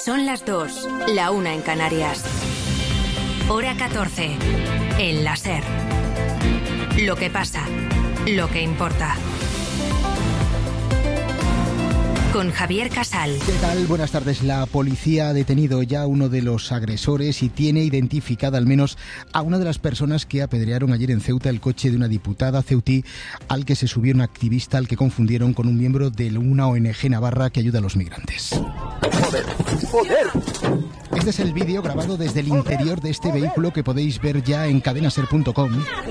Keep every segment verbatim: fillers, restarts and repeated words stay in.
Son las dos, la una en Canarias. Hora catorce. El láser. Lo que pasa, lo que importa. Con Javier Casal. ¿Qué tal? Buenas tardes. La policía ha detenido ya a uno de los agresores y tiene identificada al menos a una de las personas que apedrearon ayer en Ceuta el coche de una diputada ceutí al que se subió un activista al que confundieron con un miembro de una O N G navarra que ayuda a los migrantes. ¡Joder! ¡Joder! Este es el vídeo grabado desde el interior de este vehículo que podéis ver ya en cadenaser punto com.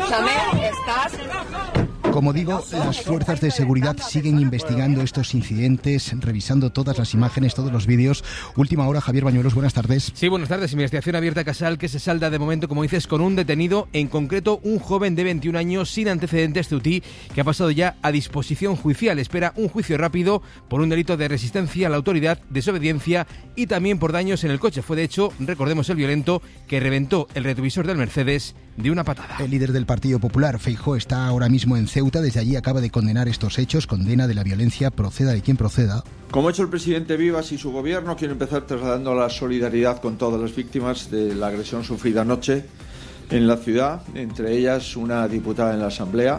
Como digo, las fuerzas de seguridad siguen investigando estos incidentes, revisando todas las imágenes, todos los vídeos. Última hora, Javier Bañuelos, buenas tardes. Sí, buenas tardes. Investigación abierta, Casal, que se salda de momento, como dices, con un detenido, en concreto un joven de veintiún años sin antecedentes ceutí, que ha pasado ya a disposición judicial. Espera un juicio rápido por un delito de resistencia a la autoridad, desobediencia y también por daños en el coche. Fue, de hecho, recordemos, el violento que reventó el retrovisor del Mercedes de una patada. El líder del Partido Popular, Feijóo, está ahora mismo en Ceuta. Desde allí acaba de condenar estos hechos, condena de la violencia, proceda de quien proceda. Como ha hecho el presidente Vivas y su gobierno, quiero empezar trasladando la solidaridad con todas las víctimas de la agresión sufrida anoche en la ciudad, entre ellas una diputada en la Asamblea.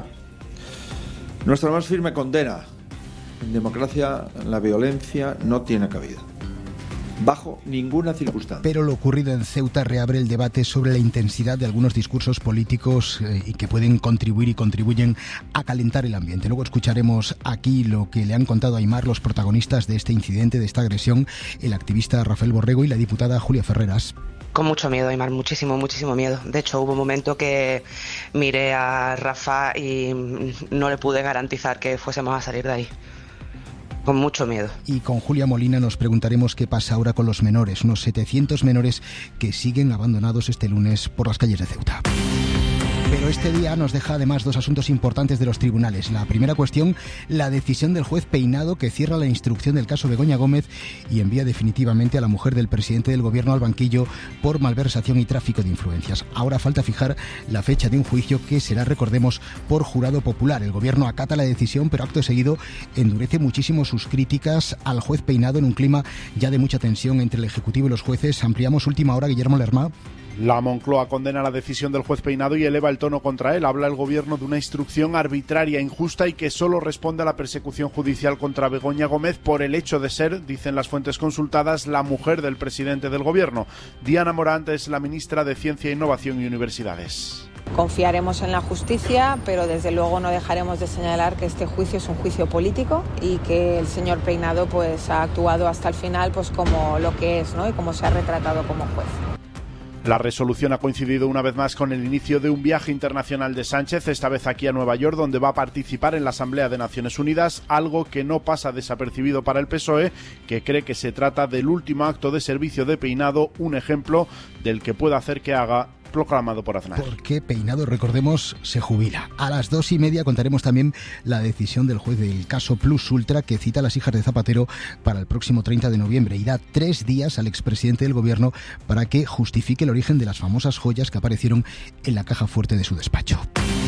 Nuestra más firme condena. En democracia la violencia no tiene cabida, bajo ninguna circunstancia. Pero lo ocurrido en Ceuta reabre el debate sobre la intensidad de algunos discursos políticos eh, y que pueden contribuir y contribuyen a calentar el ambiente. Luego escucharemos aquí lo que le han contado a Aimar los protagonistas de este incidente, de esta agresión, el activista Rafael Borrego y la diputada Julia Ferreras. Con mucho miedo, Aimar, muchísimo, muchísimo miedo. De hecho, hubo un momento que miré a Rafa y no le pude garantizar que fuésemos a salir de ahí. Con mucho miedo. Y con Julia Molina nos preguntaremos qué pasa ahora con los menores, unos setecientos menores que siguen abandonados este lunes por las calles de Ceuta. Pero este día nos deja además dos asuntos importantes de los tribunales. La primera cuestión, la decisión del juez Peinado, que cierra la instrucción del caso Begoña Gómez y envía definitivamente a la mujer del presidente del gobierno al banquillo por malversación y tráfico de influencias. Ahora falta fijar la fecha de un juicio que será, recordemos, por jurado popular. El gobierno acata la decisión, pero acto seguido endurece muchísimo sus críticas al juez Peinado en un clima ya de mucha tensión entre el Ejecutivo y los jueces. Ampliamos última hora, Guillermo Lerma. La Moncloa condena la decisión del juez Peinado y eleva el tono contra él. Habla el gobierno de una instrucción arbitraria, injusta y que solo responde a la persecución judicial contra Begoña Gómez por el hecho de ser, dicen las fuentes consultadas, la mujer del presidente del gobierno. Diana Morant es la ministra de Ciencia, Innovación y Universidades. Confiaremos en la justicia, pero desde luego no dejaremos de señalar que este juicio es un juicio político y que el señor Peinado pues ha actuado hasta el final pues como lo que es, ¿no? Y como se ha retratado como juez. La resolución ha coincidido una vez más con el inicio de un viaje internacional de Sánchez, esta vez aquí a Nueva York, donde va a participar en la Asamblea de Naciones Unidas, algo que no pasa desapercibido para el P S O E, que cree que se trata del último acto de servicio de Peinado, un ejemplo del que puede hacer que haga, proclamado por Aznar. Porque Peinado, recordemos, se jubila. A las dos y media contaremos también la decisión del juez del caso Plus Ultra, que cita a las hijas de Zapatero para el próximo treinta de noviembre y da tres días al expresidente del gobierno para que justifique el origen de las famosas joyas que aparecieron en la caja fuerte de su despacho.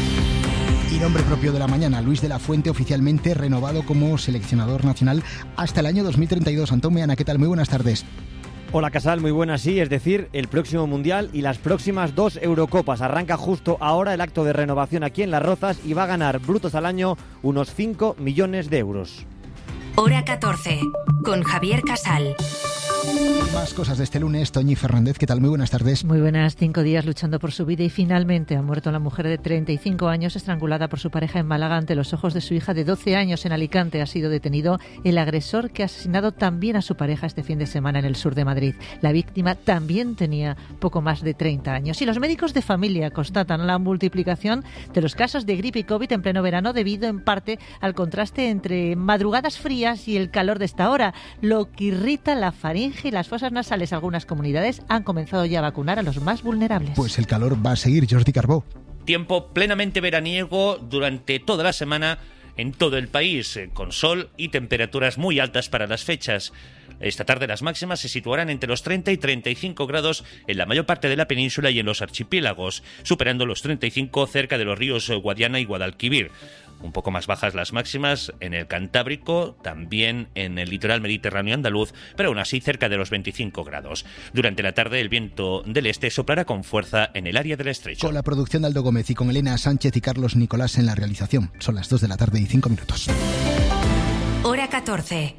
Y nombre propio de la mañana, Luis de la Fuente, oficialmente renovado como seleccionador nacional hasta el año dos mil treinta y dos. Antón Meana, ¿qué tal? Muy buenas tardes. Hola Casal, muy buenas, sí, es decir, el próximo Mundial y las próximas dos Eurocopas. Arranca justo ahora el acto de renovación aquí en Las Rozas y va a ganar brutos al año unos cinco millones de euros. Hora catorce, con Javier Casal. Más cosas de este lunes. Toñi Fernández, ¿qué tal? Muy buenas tardes. Muy buenas. Cinco días luchando por su vida y finalmente ha muerto la mujer de treinta y cinco años estrangulada por su pareja en Málaga ante los ojos de su hija de doce años. En Alicante ha sido detenido el agresor que ha asesinado también a su pareja este fin de semana en el sur de Madrid. La víctima también tenía poco más de treinta años. Y los médicos de familia constatan la multiplicación de los casos de gripe y COVID en pleno verano debido en parte al contraste entre madrugadas frías y el calor de esta hora, lo que irrita la faringe y las fosas nasales. Algunas comunidades han comenzado ya a vacunar a los más vulnerables. Pues el calor va a seguir, Jordi Carbó. Tiempo plenamente veraniego durante toda la semana en todo el país, con sol y temperaturas muy altas para las fechas. Esta tarde las máximas se situarán entre los treinta y treinta y cinco grados en la mayor parte de la península y en los archipiélagos, superando los treinta y cinco cerca de los ríos Guadiana y Guadalquivir. Un poco más bajas las máximas en el Cantábrico, también en el litoral mediterráneo andaluz, pero aún así cerca de los veinticinco grados. Durante la tarde el viento del este soplará con fuerza en el área del estrecho. Con la producción de Aldo Gómez y con Elena Sánchez y Carlos Nicolás en la realización. Son las dos de la tarde y cinco minutos. Hora catorce.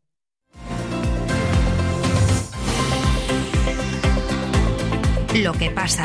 Lo que pasa,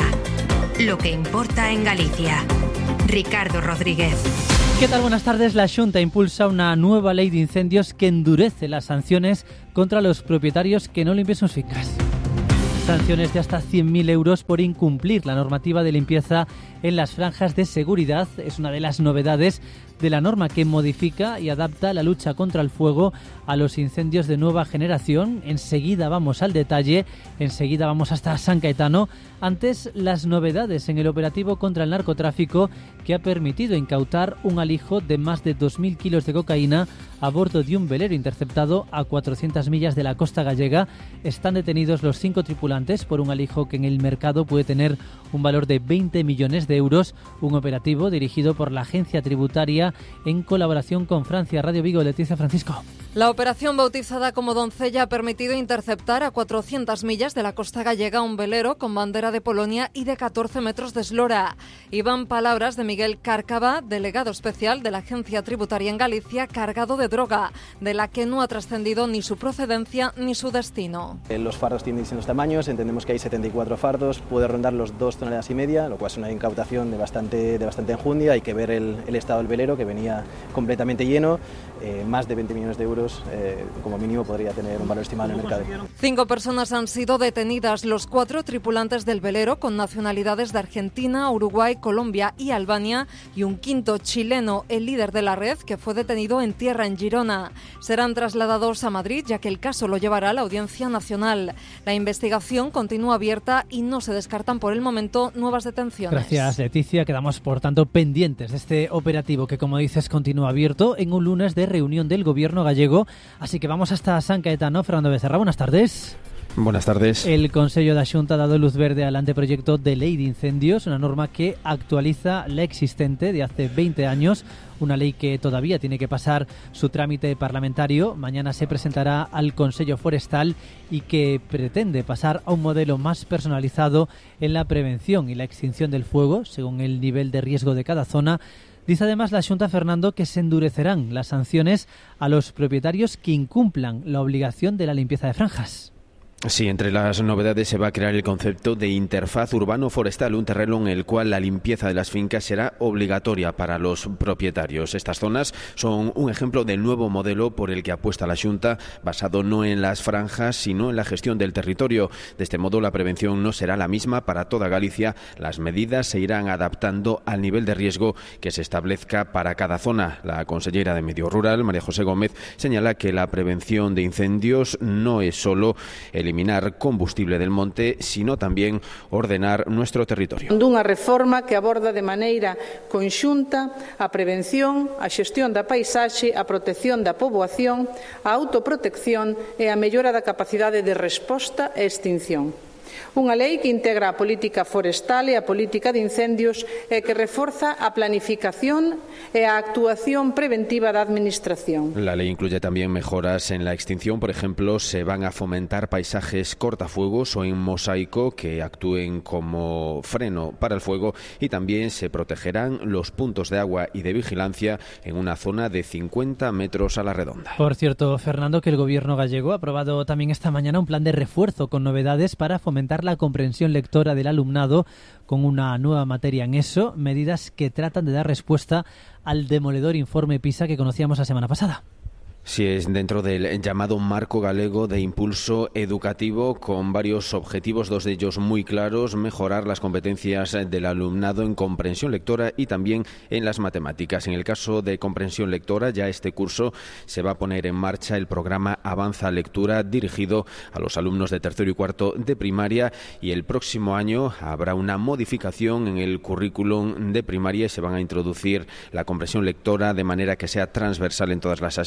lo que importa en Galicia. Ricardo Rodríguez. ¿Qué tal? Buenas tardes. La Xunta impulsa una nueva ley de incendios que endurece las sanciones contra los propietarios que no limpien sus fincas. Sanciones de hasta cien mil euros por incumplir la normativa de limpieza en las franjas de seguridad. Es una de las novedades de la norma que modifica y adapta la lucha contra el fuego a los incendios de nueva generación. Enseguida vamos al detalle, enseguida vamos hasta San Caetano. Antes, las novedades en el operativo contra el narcotráfico que ha permitido incautar un alijo de más de dos mil kilos de cocaína a bordo de un velero interceptado a cuatrocientas millas de la costa gallega. Están detenidos los cinco tripulantes por un alijo que en el mercado puede tener un valor de veinte millones de euros. Un operativo dirigido por la agencia tributaria en colaboración con Francia Radio Vigo. Leticia Francisco. La operación bautizada como Doncella ha permitido interceptar a cuatrocientas millas de la costa gallega un velero con bandera de Polonia y de catorce metros de eslora. Y van palabras de Miguel Cárcava, delegado especial de la Agencia Tributaria en Galicia, cargado de droga, de la que no ha trascendido ni su procedencia ni su destino. Los fardos tienen distintos tamaños, entendemos que hay setenta y cuatro fardos, puede rondar los dos toneladas y media, lo cual es una incautación de bastante, de bastante enjundia. Hay que ver el, el estado del velero, que venía completamente lleno, eh, más de veinte millones de euros. Eh, como mínimo podría tener un valor estimado en el mercado. Cinco personas han sido detenidas, los cuatro tripulantes del velero con nacionalidades de Argentina, Uruguay, Colombia y Albania, y un quinto chileno, el líder de la red, que fue detenido en tierra en Girona. Serán trasladados a Madrid, ya que el caso lo llevará a la Audiencia Nacional. La investigación continúa abierta y no se descartan por el momento nuevas detenciones. Gracias, Leticia. Quedamos, por tanto, pendientes de este operativo que, como dices, continúa abierto en un lunes de reunión del Gobierno gallego. Así que vamos hasta San Caetano. Fernando Becerra, buenas tardes. Buenas tardes. El Consello da Xunta ha dado luz verde al anteproyecto de ley de incendios, una norma que actualiza la existente de hace veinte años, una ley que todavía tiene que pasar su trámite parlamentario. Mañana se presentará al Consello Forestal y que pretende pasar a un modelo más personalizado en la prevención y la extinción del fuego, según el nivel de riesgo de cada zona. Dice además la Xunta, Fernando, que se endurecerán las sanciones a los propietarios que incumplan la obligación de la limpieza de franjas. Sí, entre las novedades se va a crear el concepto de interfaz urbano-forestal, un terreno en el cual la limpieza de las fincas será obligatoria para los propietarios. Estas zonas son un ejemplo del nuevo modelo por el que apuesta la Xunta, basado no en las franjas, sino en la gestión del territorio. De este modo, la prevención no será la misma para toda Galicia. Las medidas se irán adaptando al nivel de riesgo que se establezca para cada zona. La consellera de Medio Rural, María José Gómez, señala que la prevención de incendios no es solo el eliminar combustible del monte, sino también ordenar nuestro territorio. Dunha reforma que aborda de maneira conxunta a prevención, a xestión da paisaxe, a protección da poboación, a autoprotección e a mellora da capacidade de resposta e extinción. Unha lei que integra a política forestal e a política de incendios e que reforza a planificación e a actuación preventiva da Administración. La ley incluye también mejoras en la extinción. Por ejemplo, se van a fomentar paisajes cortafuegos o en mosaico que actúen como freno para el fuego, y también se protegerán los puntos de agua y de vigilancia en una zona de cincuenta metros a la redonda. Por cierto, Fernando, que el Gobierno gallego ha aprobado también esta mañana un plan de refuerzo con novedades para fomentar la comprensión lectora del alumnado con una nueva materia en eso, medidas que tratan de dar respuesta al demoledor informe PISA que conocíamos la semana pasada. Sí, es dentro del llamado marco galego de impulso educativo, con varios objetivos, dos de ellos muy claros: mejorar las competencias del alumnado en comprensión lectora y también en las matemáticas. En el caso de comprensión lectora, ya este curso se va a poner en marcha el programa Avanza Lectura, dirigido a los alumnos de tercero y cuarto de primaria, y el próximo año habrá una modificación en el currículum de primaria y se van a introducir la comprensión lectora de manera que sea transversal en todas las asignaturas.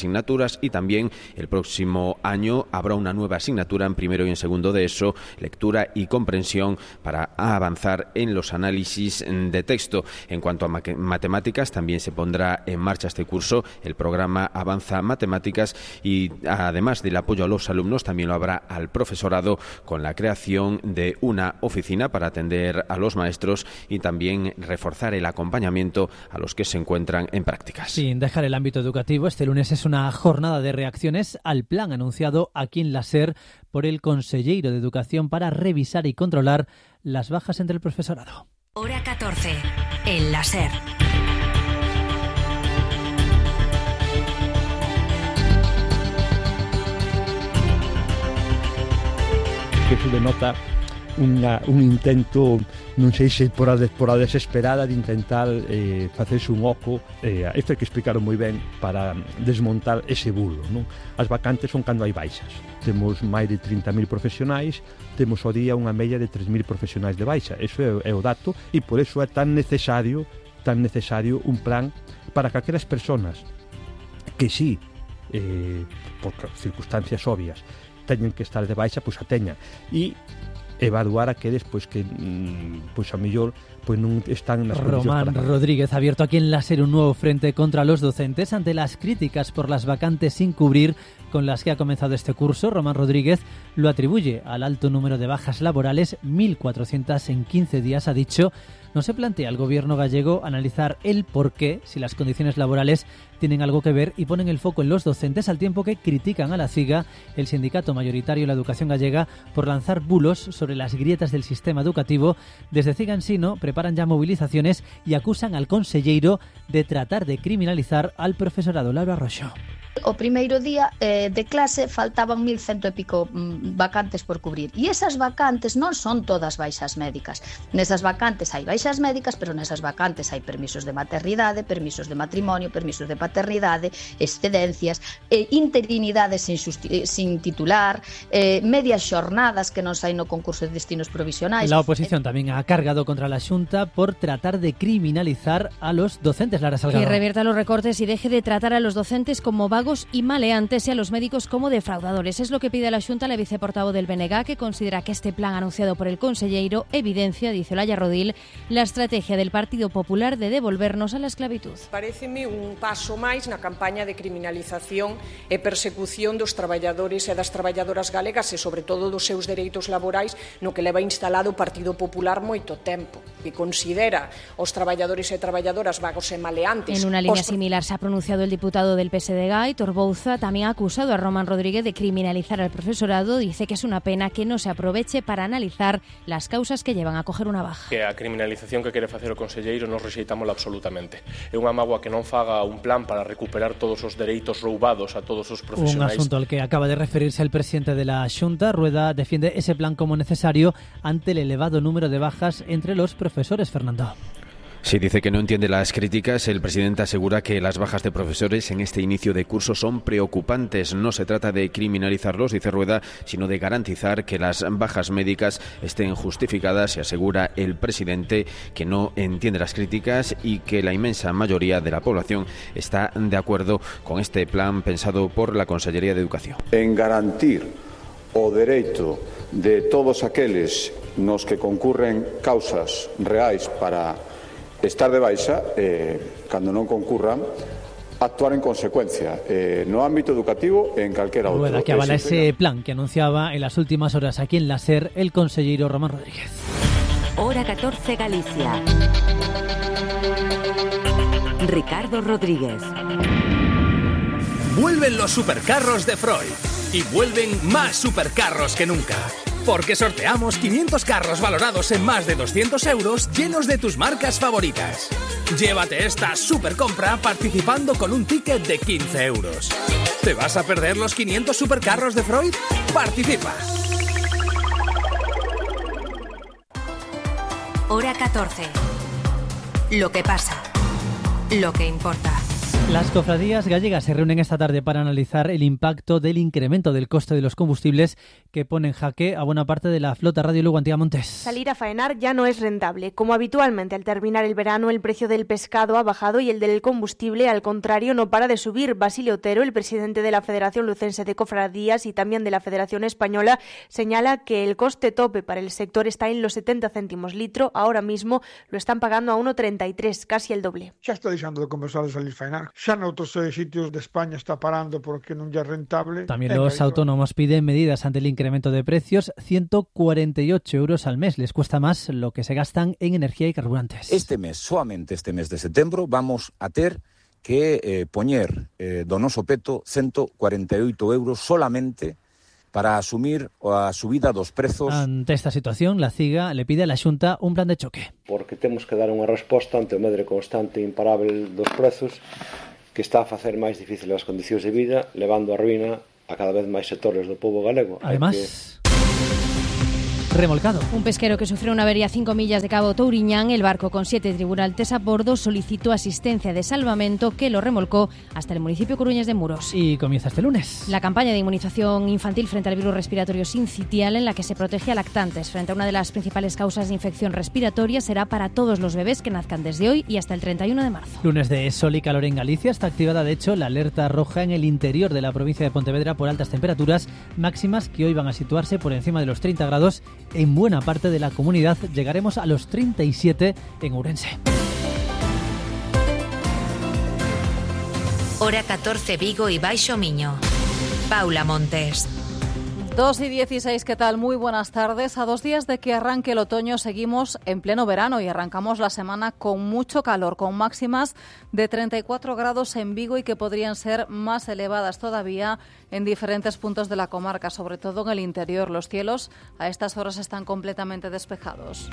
asignaturas y también el próximo año habrá una nueva asignatura en primero y en segundo de eso, lectura y comprensión, para avanzar en los análisis de texto. En cuanto a matemáticas, también se pondrá en marcha este curso el programa Avanza Matemáticas y además del apoyo a los alumnos también lo habrá al profesorado con la creación de una oficina para atender a los maestros y también reforzar el acompañamiento a los que se encuentran en prácticas. Sin dejar el ámbito educativo, este lunes es una jornada de reacciones al plan anunciado aquí en la SER por el conselleiro de Educación para revisar y controlar las bajas entre el profesorado. Hora catorce, en la SER. Que eso denota unha, un intento, non sei se por a, por a desesperada de intentar eh, facerse un oco, eh, isto hai que explicarlo moi ben para desmontar ese bulo, non? As vacantes son cando hai baixas, temos máis de trinta mil profesionais, temos ao día unha media de tres mil profesionais de baixa, eso é, é o dato, e por eso é tan necesario tan necesario un plan para que aquelas persoas que sí, eh, por circunstancias obvias, teñen que estar de baixa, pois a teñan e evaluar aqueles pois que pois a mellor pois non están nas Román Rodríguez ha abierto aquí en la SER un nuevo frente contra los docentes ante las críticas por las vacantes sin cubrir con las que ha comenzado este curso. Román Rodríguez lo atribuye al alto número de bajas laborales, mil cuatrocientas en quince días, ha dicho. No se plantea el gobierno gallego analizar el porqué, si las condiciones laborales tienen algo que ver, y ponen el foco en los docentes, al tiempo que critican a la CIGA, el sindicato mayoritario de la educación gallega, por lanzar bulos sobre las grietas del sistema educativo. Desde CIGA en Sino preparan ya movilizaciones y acusan al conselleiro de tratar de criminalizar al profesorado. Laura Roxo. O primeiro día eh, de clase faltaban mil cento e pico mm, vacantes por cubrir. E esas vacantes non son todas baixas médicas. Nesas vacantes hai baixas médicas, pero nesas vacantes hai permisos de maternidade, permisos de matrimonio, permisos de paternidade, excedencias, eh, interinidades sin, sin titular, eh, medias xornadas que non saen no concurso de destinos provisionais. La oposición tamén ha cargado contra la Xunta por tratar de criminalizar a los docentes. Lara Salgado. Que revierta los recortes y deje de tratar a los docentes como vagos y maleantes y a los médicos como defraudadores. Es lo que pide la Xunta, la viceportavoz del B N G, que considera que este plan anunciado por el conselleiro evidencia, dice Olaya Rodil, la estrategia del Partido Popular de devolvernos a la esclavitud. Paréceme un paso máis na campaña de criminalización e persecución dos traballadores e das traballadoras galegas e, sobre todo, dos seus dereitos laborais, no que leva instalado o Partido Popular moito tempo, que considera os traballadores e traballadoras vagos e maleantes. En una línea os... similar se ha pronunciado el diputado del P S D G, Torbouza, también ha acusado a Román Rodríguez de criminalizar al profesorado. Dice que es una pena que no se aproveche para analizar las causas que llevan a coger una baja. Que a criminalización que quere facer o conselleiro nos rexeitámola absolutamente. É unha mágoa que non faga un plan para recuperar todos os dereitos roubados a todos os profesionais. Un asunto al que acaba de referirse el presidente de la Xunta. Rueda defiende ese plan como necesario ante el elevado número de bajas entre los profesores. Fernando. Sí, dice que no entiende las críticas. El presidente asegura que las bajas de profesores en este inicio de curso son preocupantes. No se trata de criminalizarlos, dice Rueda, sino de garantizar que las bajas médicas estén justificadas. Y asegura el presidente que no entiende las críticas y que la inmensa mayoría de la población está de acuerdo con este plan pensado por la Consellería de Educación. En garantir o dereito de todos aqueles nos que concurren causas reais para estar de baixa, eh, cando non concurran, actuar en consecuencia, eh, no ámbito educativo e en calquera outro. Rueda que avala ese plan que anunciaba en las últimas horas aquí en la SER el conselleiro Román Rodríguez. Hora catorce Galicia. Ricardo Rodríguez. Vuelven los supercarros de Freud y vuelven más supercarros que nunca. Porque sorteamos quinientos carros valorados en más de doscientos euros llenos de tus marcas favoritas. Llévate esta super compra participando con un ticket de quince euros. ¿Te vas a perder los quinientos supercarros de Freud? Participa. Hora catorce. Lo que pasa. Lo que importa. Las cofradías gallegas se reúnen esta tarde para analizar el impacto del incremento del coste de los combustibles que pone en jaque a buena parte de la flota Radio Lugo Antía Montes. Salir a faenar ya no es rentable. Como habitualmente al terminar el verano, el precio del pescado ha bajado y el del combustible, al contrario, no para de subir. Basilio Otero, el presidente de la Federación Lucense de Cofradías y también de la Federación Española, señala que el coste tope para el sector está en los setenta céntimos litro. Ahora mismo lo están pagando a uno treinta y tres, casi el doble. Ya está dejando de compensar de salir a faenar. Xa noutros sitios de España está parando porque non ya é rentable. También los autónomos piden medidas ante el incremento de precios. ciento cuarenta y ocho euros al mes. Les cuesta más lo que se gastan en energía y carburantes. Este mes, solamente este mes de setembro, vamos a ter que eh, poñer eh, do noso peto ciento cuarenta y ocho euros solamente para asumir a subida dos prezos. Ante esta situación, la CIGA le pide a la Xunta un plan de choque. Porque temos que dar unha resposta ante o medre constante e imparável dos prezos que está a facer máis difícil as condicións de vida, levando a ruína a cada vez máis sectores do pobo galego. Además, que... remolcado. Un pesquero que sufrió una avería a cinco millas de Cabo Touriñán, el barco con siete tripulantes a bordo solicitó asistencia de salvamento que lo remolcó hasta el municipio coruñés de Muros. Y comienza este lunes la campaña de inmunización infantil frente al virus respiratorio sincitial, en la que se protege a lactantes frente a una de las principales causas de infección respiratoria. Será para todos los bebés que nazcan desde hoy y hasta el treinta y uno de marzo. Lunes de sol y calor en Galicia. Está activada, de hecho, la alerta roja en el interior de la provincia de Pontevedra por altas temperaturas máximas que hoy van a situarse por encima de los treinta grados en buena parte de la comunidad. Llegaremos a los treinta y siete en Ourense. Hora catorce, Vigo y Baixo Miño. Paula Montes. dos y dieciséis, ¿qué tal? Muy buenas tardes. A dos días de que arranque el otoño seguimos en pleno verano y arrancamos la semana con mucho calor, con máximas de treinta y cuatro grados en Vigo y que podrían ser más elevadas todavía en diferentes puntos de la comarca, sobre todo en el interior. Los cielos a estas horas están completamente despejados.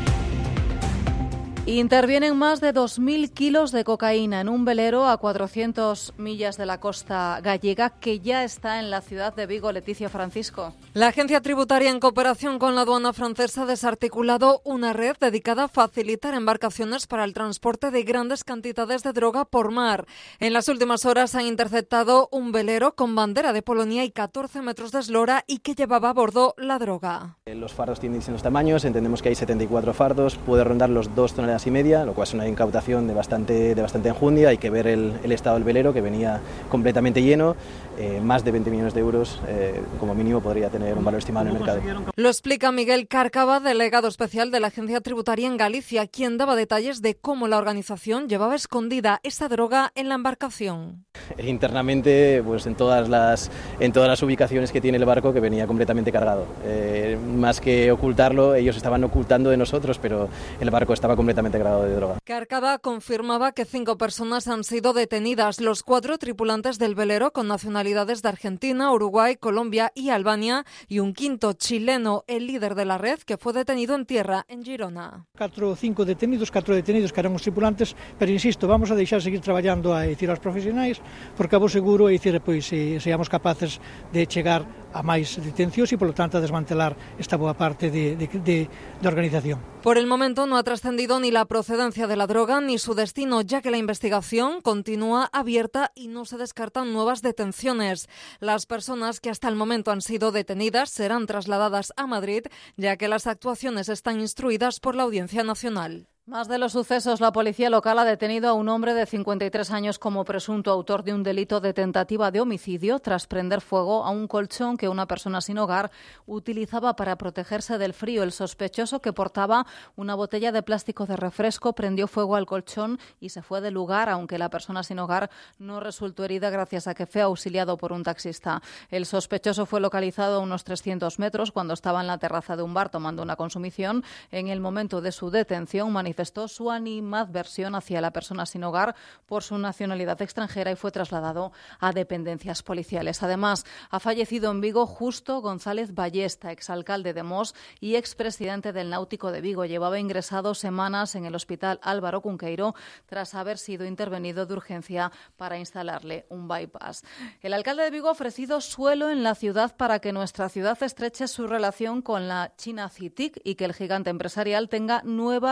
Intervienen más de dos mil kilos de cocaína en un velero a cuatrocientas millas de la costa gallega que ya está en la ciudad de Vigo. Leticia Francisco. La agencia tributaria, en cooperación con la aduana francesa, ha desarticulado una red dedicada a facilitar embarcaciones para el transporte de grandes cantidades de droga por mar. En las últimas horas han interceptado un velero con bandera de Polonia y catorce metros de eslora y que llevaba a bordo la droga. Los fardos tienen distintos tamaños, entendemos que hay setenta y cuatro fardos, puede rondar los dos toneladas y media, lo cual es una incautación de bastante, de bastante enjundia. Hay que ver el, el estado del velero, que venía completamente lleno. Eh, más de veinte millones de euros, eh, como mínimo, podría tener un valor estimado en el mercado. Lo explica Miguel Cárcava, delegado especial de la Agencia Tributaria en Galicia, quien daba detalles de cómo la organización llevaba escondida esa droga en la embarcación. Internamente, pues en todas las, en todas las ubicaciones que tiene el barco, que venía completamente cargado. Eh, más que ocultarlo, ellos estaban ocultando de nosotros, pero el barco estaba completamente cargado de droga. Cárcava confirmaba que cinco personas han sido detenidas, los cuatro tripulantes del velero con nacionalidades de Argentina, Uruguay, Colombia y Albania, y un quinto chileno, el líder de la red, que fue detenido en tierra en Girona. Catro ou cinco detenidos, catro detenidos que eran os tripulantes, pero insisto, vamos a deixar seguir traballando a dicir aos profesionais, porque a vos seguro é dicir, pois, se seamos capaces de chegar a máis detencións e, polo tanto, a desmantelar esta boa parte de, de, de, de organización. Por el momento no ha trascendido ni la procedencia de la droga ni su destino, ya que la investigación continúa abierta y no se descartan nuevas detenciones. Las personas que hasta el momento han sido detenidas serán trasladadas a Madrid, ya que las actuaciones están instruidas por la Audiencia Nacional. Más de los sucesos, la policía local ha detenido a un hombre de cincuenta y tres años como presunto autor de un delito de tentativa de homicidio tras prender fuego a un colchón que una persona sin hogar utilizaba para protegerse del frío. El sospechoso, que portaba una botella de plástico de refresco, prendió fuego al colchón y se fue del lugar, aunque la persona sin hogar no resultó herida gracias a que fue auxiliado por un taxista. El sospechoso fue localizado a unos trescientos metros cuando estaba en la terraza de un bar tomando una consumición. En el momento de su detención manifestó manifestó su animadversión hacia la persona sin hogar por su nacionalidad extranjera y fue trasladado a dependencias policiales. Además, ha fallecido en Vigo Justo González Ballesta, exalcalde de Mos y expresidente del Náutico de Vigo. Llevaba ingresado semanas en el Hospital Álvaro Cunqueiro tras haber sido intervenido de urgencia para instalarle un bypass. El alcalde de Vigo ha ofrecido suelo en la ciudad para que nuestra ciudad estreche su relación con la China C I T I C y que el gigante empresarial tenga nuevas oportunidades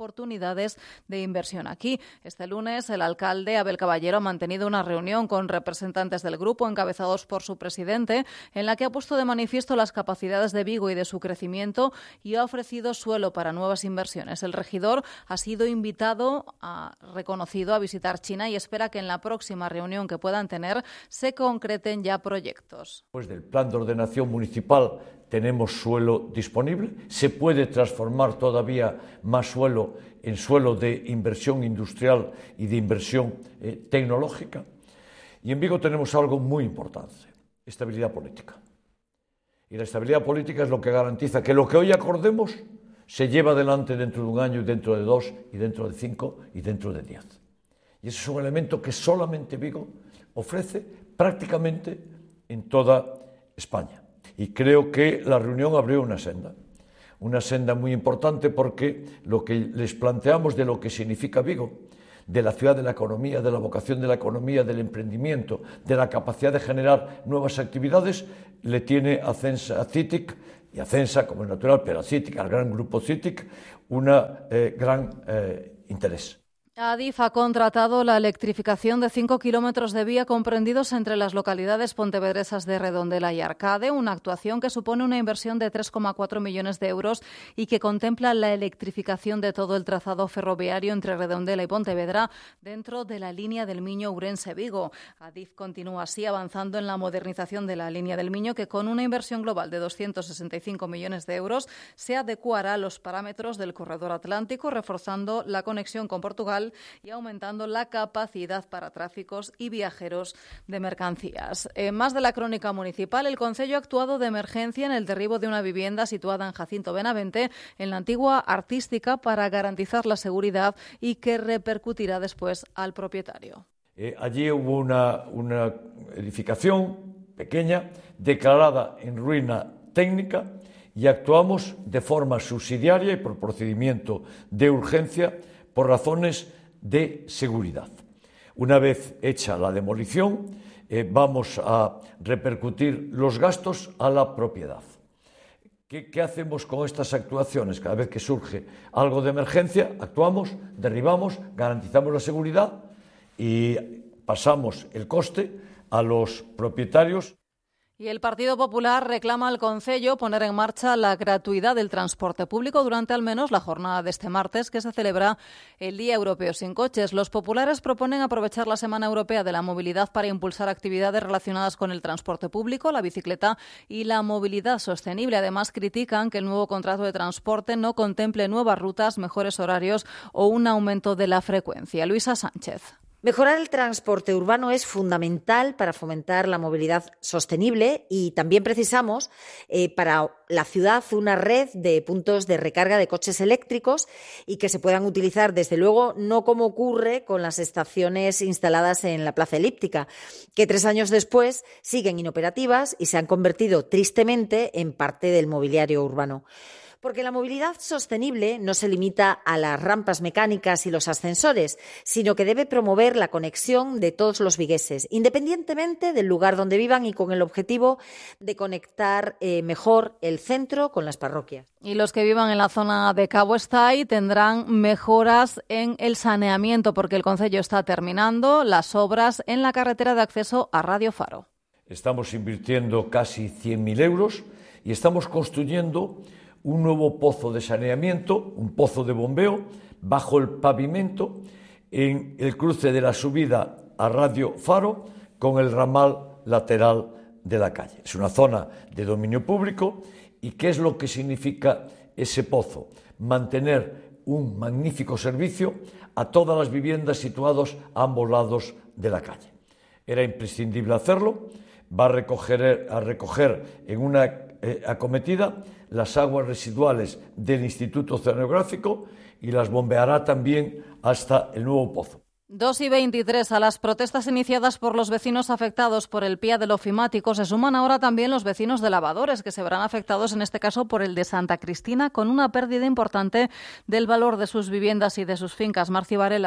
oportunidades de inversión aquí. Este lunes, el alcalde Abel Caballero ha mantenido una reunión con representantes del grupo, encabezados por su presidente, en la que ha puesto de manifiesto las capacidades de Vigo y de su crecimiento y ha ofrecido suelo para nuevas inversiones. El regidor ha sido invitado, ha reconocido, a visitar China y espera que en la próxima reunión que puedan tener se concreten ya proyectos. Pues del plan de ordenación municipal tenemos suelo disponible, se puede transformar todavía más suelo en suelo de inversión industrial y de inversión eh, tecnológica. Y en Vigo tenemos algo muy importante, estabilidad política. Y la estabilidad política es lo que garantiza que lo que hoy acordemos se lleva adelante dentro de un año, y dentro de dos, y dentro de cinco, y dentro de diez. Y ese es un elemento que solamente Vigo ofrece prácticamente en toda España. Y creo que la reunión abrió una senda, una senda muy importante, porque lo que les planteamos de lo que significa Vigo, de la ciudad de la economía, de la vocación de la economía, del emprendimiento, de la capacidad de generar nuevas actividades, le tiene a, Censa, a CITIC y a Censa, como es natural, pero a CITIC, al gran grupo CITIC, un eh, gran eh, interés. Adif ha contratado la electrificación de cinco kilómetros de vía comprendidos entre las localidades pontevedresas de Redondela y Arcade, una actuación que supone una inversión de tres coma cuatro millones de euros y que contempla la electrificación de todo el trazado ferroviario entre Redondela y Pontevedra dentro de la línea del Miño-Ourense-Vigo. Adif continúa así avanzando en la modernización de la línea del Miño, que con una inversión global de doscientos sesenta y cinco millones de euros se adecuará a los parámetros del corredor atlántico, reforzando la conexión con Portugal y aumentando la capacidad para tráficos y viajeros de mercancías. Eh, más de la crónica municipal, el Concello ha actuado de emergencia en el derribo de una vivienda situada en Jacinto Benavente, en la antigua Artística, para garantizar la seguridad y que repercutirá después al propietario. Eh, allí hubo una, una edificación pequeña declarada en ruina técnica y actuamos de forma subsidiaria y por procedimiento de urgencia por razones de seguridad. Una vez hecha la demolición, eh, vamos a repercutir los gastos a la propiedad. ¿Qué, ¿Qué hacemos con estas actuaciones? Cada vez que surge algo de emergencia, actuamos, derribamos, garantizamos la seguridad y pasamos el coste a los propietarios. Y el Partido Popular reclama al Concello poner en marcha la gratuidad del transporte público durante al menos la jornada de este martes, que se celebra el Día Europeo sin Coches. Los populares proponen aprovechar la Semana Europea de la Movilidad para impulsar actividades relacionadas con el transporte público, la bicicleta y la movilidad sostenible. Además, critican que el nuevo contrato de transporte no contemple nuevas rutas, mejores horarios o un aumento de la frecuencia. Luisa Sánchez. Mejorar el transporte urbano es fundamental para fomentar la movilidad sostenible y también precisamos eh, para la ciudad una red de puntos de recarga de coches eléctricos y que se puedan utilizar, desde luego, no como ocurre con las estaciones instaladas en la Plaza Elíptica, que tres años después siguen inoperativas y se han convertido tristemente en parte del mobiliario urbano. Porque la movilidad sostenible no se limita a las rampas mecánicas y los ascensores, sino que debe promover la conexión de todos los vigueses, independientemente del lugar donde vivan y con el objetivo de conectar eh, mejor el centro con las parroquias. Y los que vivan en la zona de Cabo Estai tendrán mejoras en el saneamiento, porque el Concello está terminando las obras en la carretera de acceso a Radio Faro. Estamos invirtiendo casi cien mil euros y estamos construyendo un nuevo pozo de saneamiento, un pozo de bombeo, bajo el pavimento, en el cruce de la subida a Radio Faro con el ramal lateral de la calle. Es una zona de dominio público. ¿Y qué es lo que significa ese pozo? Mantener un magnífico servicio a todas las viviendas situadas a ambos lados de la calle. Era imprescindible hacerlo. Va a recoger, a recoger en una eh, acometida las aguas residuales del Instituto Oceanográfico y las bombeará también hasta el nuevo pozo. dos y veintitrés. A las protestas iniciadas por los vecinos afectados por el pía del ofimático se suman ahora también los vecinos de Lavadores, que se verán afectados en este caso por el de Santa Cristina, con una pérdida importante del valor de sus viviendas y de sus fincas. Marci Varela.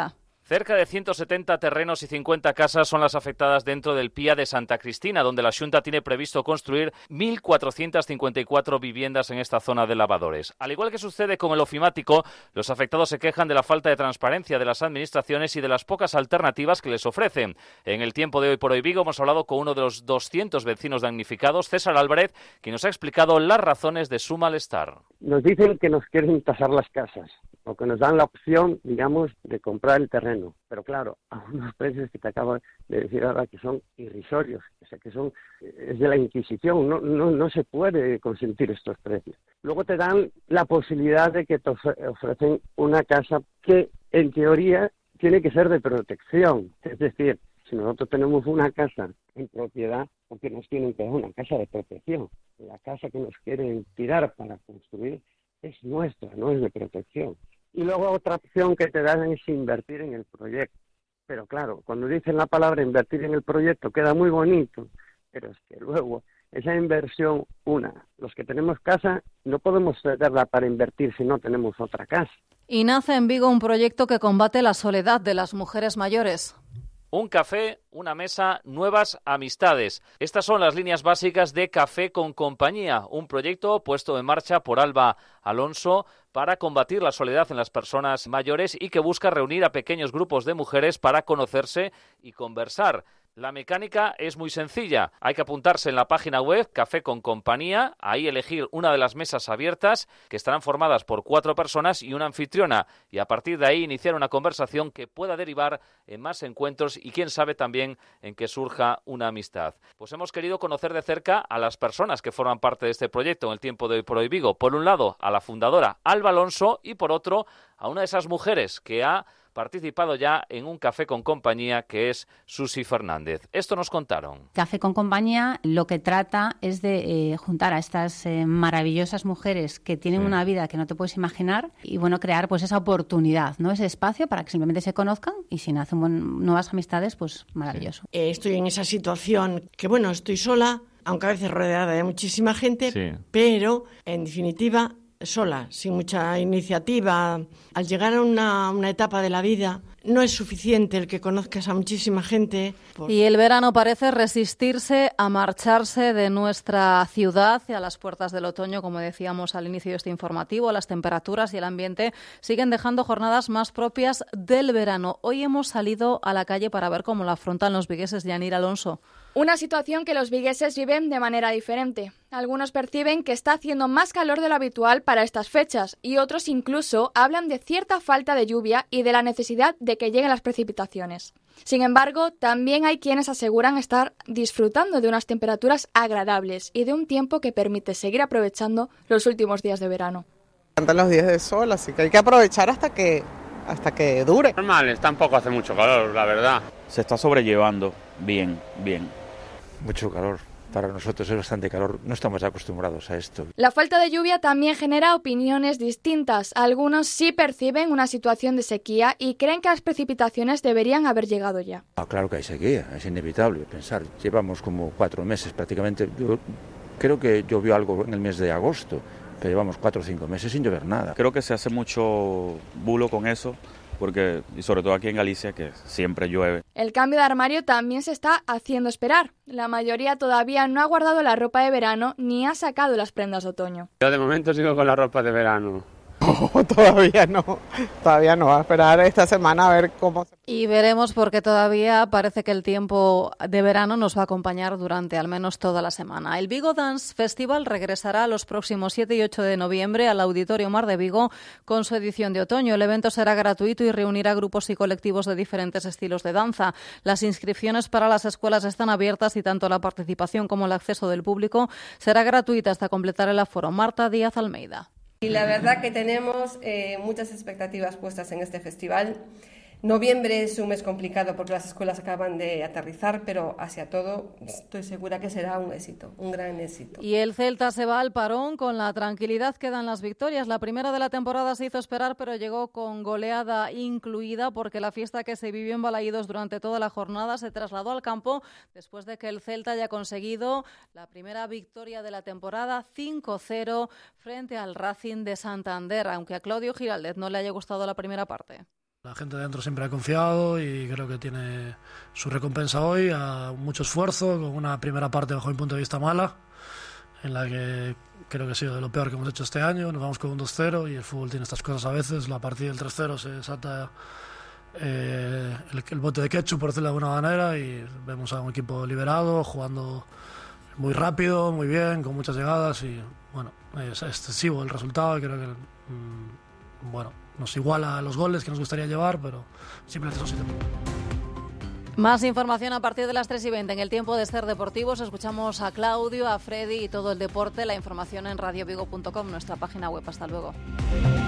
Cerca de ciento setenta terrenos y cincuenta casas son las afectadas dentro del P I A de Santa Cristina, donde la Xunta tiene previsto construir mil cuatrocientas cincuenta y cuatro viviendas en esta zona de lavadores. Al igual que sucede con el ofimático, los afectados se quejan de la falta de transparencia de las administraciones y de las pocas alternativas que les ofrecen. En el tiempo de Hoy por Hoy Vigo hemos hablado con uno de los doscientos vecinos damnificados, César Álvarez, que nos ha explicado las razones de su malestar. Nos dicen que nos quieren tasar las casas, o que nos dan la opción, digamos, de comprar el terreno. Pero claro, a unos precios que te acabo de decir ahora que son irrisorios, o sea, que son, es de la Inquisición, no, no, no se puede consentir estos precios. Luego te dan la posibilidad de que te ofrecen una casa que, en teoría, tiene que ser de protección. Es decir, si nosotros tenemos una casa en propiedad, porque nos tienen que dar una casa de protección. La casa que nos quieren tirar para construir es nuestra, no es de protección. Y luego otra opción que te dan es invertir en el proyecto. Pero claro, cuando dicen la palabra invertir en el proyecto queda muy bonito, pero es que luego esa inversión, una, los que tenemos casa no podemos cederla para invertir si no tenemos otra casa. Y nace en Vigo un proyecto que combate la soledad de las mujeres mayores. Un café, una mesa, nuevas amistades. Estas son las líneas básicas de Café con Compañía, un proyecto puesto en marcha por Alba Alonso para combatir la soledad en las personas mayores y que busca reunir a pequeños grupos de mujeres para conocerse y conversar. La mecánica es muy sencilla. Hay que apuntarse en la página web Café con Compañía, ahí elegir una de las mesas abiertas que estarán formadas por cuatro personas y una anfitriona y a partir de ahí iniciar una conversación que pueda derivar en más encuentros y quién sabe también en que surja una amistad. Pues hemos querido conocer de cerca a las personas que forman parte de este proyecto en el tiempo de Hoy por Hoy Vigo. Por un lado a la fundadora Alba Alonso y por otro a una de esas mujeres que ha participado ya en un Café con Compañía, que es Susi Fernández. Esto nos contaron. Café con Compañía lo que trata es de eh, juntar a estas eh, maravillosas mujeres que tienen sí. una vida que no te puedes imaginar y bueno, crear pues esa oportunidad, ¿no? Ese espacio para que simplemente se conozcan y si nacen buen, nuevas amistades, pues maravilloso. Sí. Eh, estoy en esa situación que bueno, estoy sola, aunque a veces rodeada de muchísima gente, sí. pero en definitiva sola, sin mucha iniciativa. Al llegar a una, una etapa de la vida, no es suficiente el que conozcas a muchísima gente. Por... Y el verano parece resistirse a marcharse de nuestra ciudad y a las puertas del otoño, como decíamos al inicio de este informativo. Las temperaturas y el ambiente siguen dejando jornadas más propias del verano. Hoy hemos salido a la calle para ver cómo la afrontan los vigueses. Yanira Alonso. Una situación que los vigueses viven de manera diferente. Algunos perciben que está haciendo más calor de lo habitual para estas fechas y otros incluso hablan de cierta falta de lluvia y de la necesidad de que lleguen las precipitaciones. Sin embargo, también hay quienes aseguran estar disfrutando de unas temperaturas agradables y de un tiempo que permite seguir aprovechando los últimos días de verano. Cantan los días de sol, así que hay que aprovechar hasta que, hasta que dure. Normal, tampoco hace mucho calor, la verdad. Se está sobrellevando bien, bien. Mucho calor. Para nosotros es bastante calor. No estamos acostumbrados a esto. La falta de lluvia también genera opiniones distintas. Algunos sí perciben una situación de sequía y creen que las precipitaciones deberían haber llegado ya. Ah, claro que hay sequía, es inevitable pensar. Llevamos como cuatro meses prácticamente. Yo creo que llovió algo en el mes de agosto, pero llevamos cuatro o cinco meses sin llover nada. Creo que se hace mucho bulo con eso. Porque, y sobre todo aquí en Galicia, que siempre llueve. El cambio de armario también se está haciendo esperar. La mayoría todavía no ha guardado la ropa de verano ni ha sacado las prendas de otoño. Yo de momento sigo con la ropa de verano. Oh, todavía no, todavía no. A esperar esta semana a ver cómo se... Y veremos porque todavía parece que el tiempo de verano nos va a acompañar durante al menos toda la semana. El Vigo Dance Festival regresará los próximos siete y ocho de noviembre al Auditorio Mar de Vigo con su edición de otoño. El evento será gratuito y reunirá grupos y colectivos de diferentes estilos de danza. Las inscripciones para las escuelas están abiertas y tanto la participación como el acceso del público será gratuita hasta completar el aforo. Marta Díaz Almeida. Y la verdad que tenemos eh, muchas expectativas puestas en este festival. Noviembre es un mes complicado porque las escuelas acaban de aterrizar, pero hacia todo estoy segura que será un éxito, un gran éxito. Y el Celta se va al parón con la tranquilidad que dan las victorias. La primera de la temporada se hizo esperar, pero llegó con goleada incluida porque la fiesta que se vivió en Balaídos durante toda la jornada se trasladó al campo después de que el Celta haya conseguido la primera victoria de la temporada cinco cero frente al Racing de Santander, aunque a Claudio Giraldez no le haya gustado la primera parte. La gente dentro siempre ha confiado y creo que tiene su recompensa hoy, a mucho esfuerzo, con una primera parte bajo mi punto de vista mala, en la que creo que ha sido de lo peor que hemos hecho este año. Nos vamos con un dos cero y el fútbol tiene estas cosas a veces. La partida del tres cero se desata eh, el, el bote de ketchup, por decirlo de alguna manera, y vemos a un equipo liberado, jugando muy rápido, muy bien, con muchas llegadas, y bueno, es excesivo el resultado y creo que mmm, bueno, nos iguala a los goles que nos gustaría llevar, pero simplemente son siete puntos. Más información a partir de las tres y veinte en el tiempo de Ser Deportivos. Escuchamos a Claudio, a Freddy y todo el deporte. La información en radio vigo punto com, nuestra página web. Hasta luego.